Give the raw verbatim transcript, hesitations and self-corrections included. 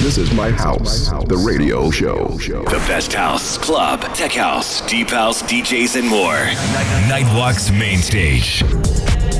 This is my house, the radio show. The best house, club, tech house, deep house, D Js, and more. Nightwalk's main stage.